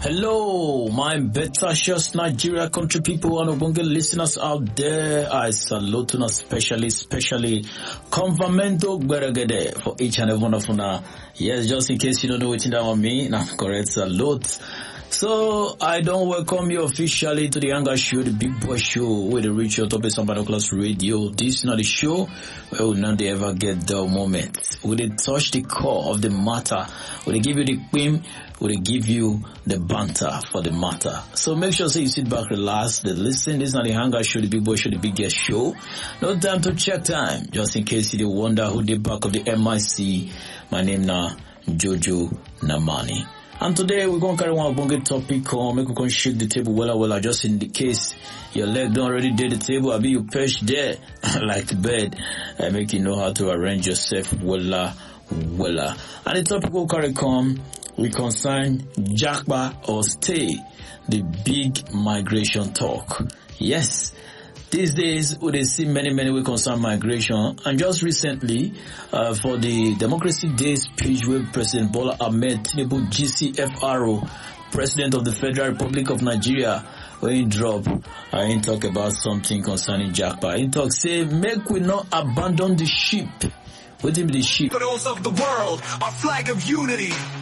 Hello, my betacious Nigeria country people and Obonge listeners out there. I salute you especially Convamento Gberegede for each and every one of you. Yes, just in case you don't know what that mean, now correct salute. So, I don't welcome you officially to the Younger Show, the Big Boy Show, with the reach your top of some binoculars radio. This is not the show where we not ever get dull moment. We they touch the core of the matter. We they give you the theme. We give you the banter for the matter. So make sure you sit back, relax, listen. This is not the Hangar Show, the Big Boy Show, the biggest show. No time to check time. Just in case you wonder who the back of the MIC. My name now Jojo Namani. And today we're going to carry one bonga topic on, make we can shake the table well, just in the case your leg don't already did the table, I be you perch there like bed, and make you know how to arrange yourself well. And the topic we'll carry come, we concern Japa or stay, the big migration talk. Yes. These days, we see many we concern migration, and just recently, for the Democracy Day speech with President Bola Ahmed Tinubu, GCFRO, President of the Federal Republic of Nigeria, when he drop, he talk about something concerning Japa. He talk, say, make we not abandon the sheep. What is the sheep? Capitals of the world, our flag of unity.